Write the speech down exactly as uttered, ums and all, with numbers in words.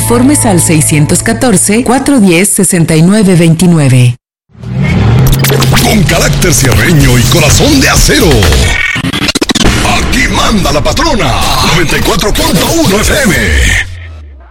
Informes al seiscientos catorce, cuatrocientos diez, sesenta y nueve veintinueve. Con carácter sierreño y corazón de acero. Aquí manda la patrona. noventa y cuatro punto uno F M.